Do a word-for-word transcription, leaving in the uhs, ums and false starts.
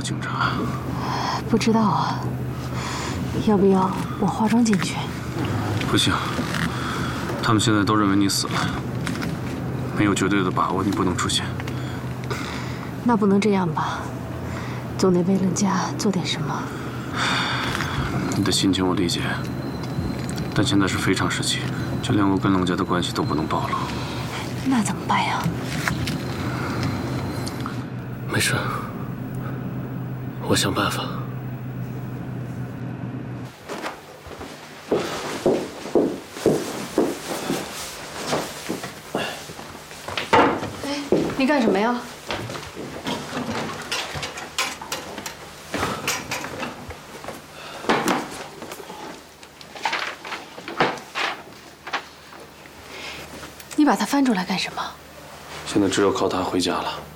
警察？ 不知道啊。要不要我化妆进去？ 不行，他们现在都认为你死了，没有绝对的把握你不能出现。 那不能这样吧？总得为冷家做点什么。 你的心情我理解，但现在是非常时期，就连我跟冷家的关系都不能暴露。 那怎么办呀？ 没事，我想办法。 哎，你干什么呀？你把它翻出来干什么？ 现在只有靠他回家了。